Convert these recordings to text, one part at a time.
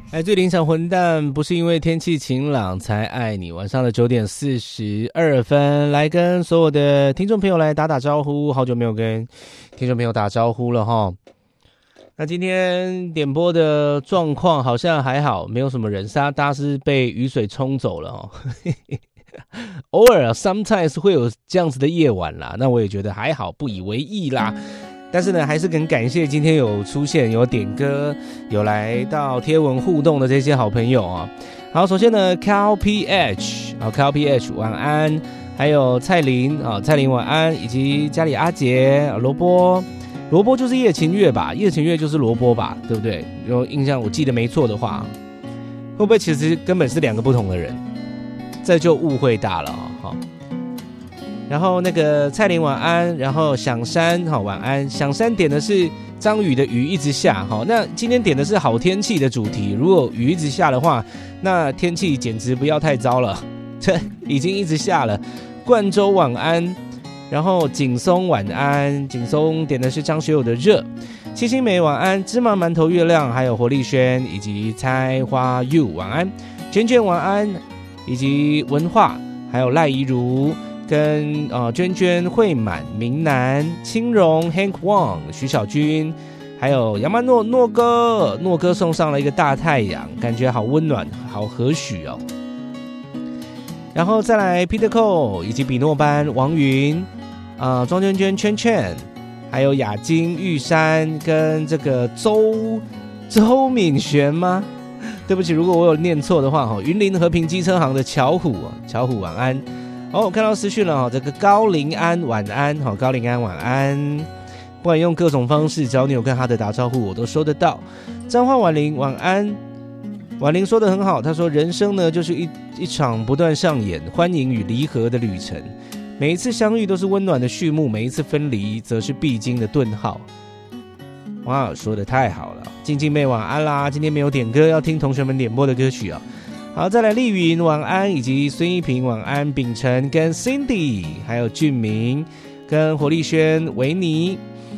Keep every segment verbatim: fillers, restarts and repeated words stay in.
来自林场混蛋，不是因为天气晴朗才爱你。晚上的九点四十二分，来跟所有的听众朋友来打打招呼，好久没有跟听众朋友打招呼了哈。那今天点播的状况好像还好，没有什么人杀，大家是被雨水冲走了哦。偶尔啊 sometimes 会有这样子的夜晚啦，那我也觉得还好，不以为意啦。但是呢，还是很感谢今天有出现、有点歌、有来到贴文互动的这些好朋友啊。好，首先呢 ，Cal P H 啊 ，Cal P H 晚安，还有蔡琳啊，蔡琳晚安，以及家里阿杰、萝卜，萝卜就是叶琴月吧？叶琴月就是萝卜吧？对不对？有印象，我记得没错的话，会不会其实根本是两个不同的人？这就误会大了啊、哦！然后那个蔡琳晚安，然后响山好晚安，响山点的是张宇的雨一直下好，那今天点的是好天气的主题，如果雨一直下的话，那天气简直不要太糟了，这已经一直下了。冠州晚安，然后景松晚安，景松点的是张学友的热，七星梅晚安，芝麻馒头月亮，还有活力轩以及菜花 you 晚安，卷卷晚安，以及文化，还有赖怡如。跟呃娟娟、惠满、明南、青荣、Hank Wang、徐小军，还有杨曼诺诺哥，诺哥送上了一个大太阳，感觉好温暖，好和煦哦。然后再来 Peter Cole 以及比诺班、王云啊、呃、庄娟娟、圈圈，还有雅晶、玉山跟这个周周敏璇吗？对不起，如果我有念错的话哈。云林和平机车行的巧虎，巧虎晚安。哦，我看到私讯了哈，这个高林安晚安，好，高林安晚安。不管用各种方式，只要你有跟他的打招呼，我都收得到。彰化婉玲晚安，婉玲说得很好，她说人生呢就是一一场不断上演欢迎与离合的旅程，每一次相遇都是温暖的序幕，每一次分离则是必经的顿号。哇，说得太好了，静静妹晚安啦！今天没有点歌，要听同学们点播的歌曲啊。好，再来丽云晚安，以及孙一平晚安，秉承跟 Cindy， 还有俊明跟活力轩、维尼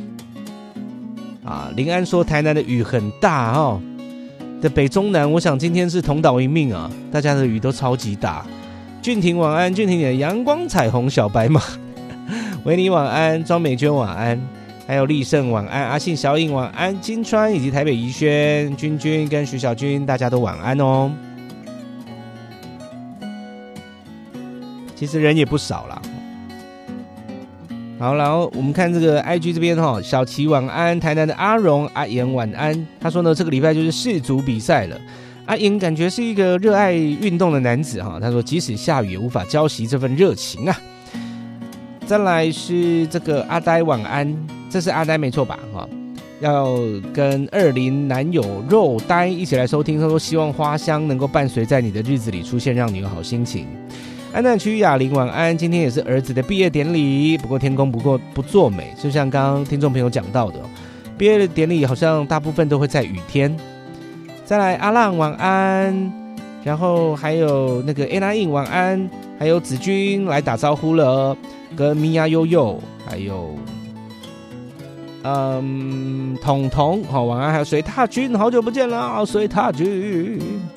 啊。林安说台南的雨很大哦，的北中南，我想今天是同岛一命啊，大家的雨都超级大。俊廷晚安，俊廷的阳光彩虹小白马，维尼晚安，庄美娟晚安，还有立胜晚安，阿信小颖晚安，金川以及台北宜轩、君君跟徐小军，大家都晚安哦。其实人也不少啦。好，然后我们看这个 I G 这边哈，小齐晚安，台南的阿荣阿妍晚安。他说呢，这个礼拜就是世足比赛了。阿妍感觉是一个热爱运动的男子哈。他说，即使下雨也无法浇熄这份热情啊。再来是这个阿呆晚安，这是阿呆没错吧？哈，要跟二零男友肉呆一起来收听。他说，希望花香能够伴随在你的日子里出现，让你有好心情。安南区雅玲晚安，今天也是儿子的毕业典礼，不过天公不过不作美，就像刚刚听众朋友讲到的，毕业的典礼好像大部分都会在雨天。再来阿浪晚安，然后还有那个 Anna In 晚安，还有子君来打招呼了，跟米娅悠悠，还有嗯彤彤好晚安，还有水踏君，好久不见了，水踏君。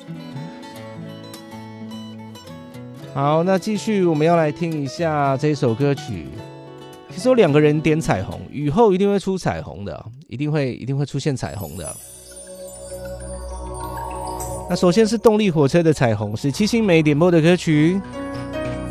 好，那继续我们要来听一下这首歌曲。其实有两个人点彩虹，雨后一定会出彩虹的，一定会一定会出现彩虹的。那首先是动力火车的彩虹，是七星梅点播的歌曲。